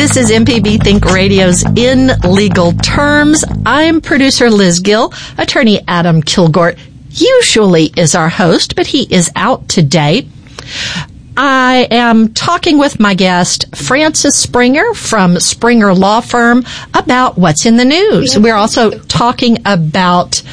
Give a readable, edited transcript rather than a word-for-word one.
This is MPB Think Radio's In Legal Terms. I'm producer Liz Gill. Attorney Adam Kilgore usually is our host, but he is out today. I am talking with my guest, Frances Springer from Springer Law Firm, about what's in the news. We're also talking about